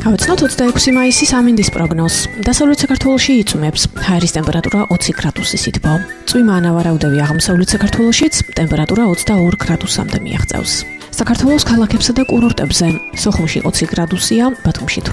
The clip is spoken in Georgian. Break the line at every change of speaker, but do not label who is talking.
ავეცნოთ 26 მაისის ამინდის პროგნოზს. დასავლეთ საქართველოში იწვიმებს. ჰაერის ტემპერატურა 20 გრადუსის ითბო. წვიმა ანავარაუდები აღმოსავლეთ საქართველოშიც ტემპერატურა 22 გრადუსამდე მიაღწევს. საქართველოს ქალაქებსა და კურორტებზე სოხუმში 20 გრადუსია, ბათუმში